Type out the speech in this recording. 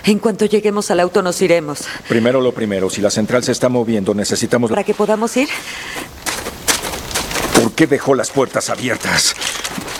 En cuanto lleguemos al auto nos iremos. Primero lo primero, si la central se está moviendo, necesitamos... ¿Para que podamos ir? ¿Por qué dejó las puertas abiertas?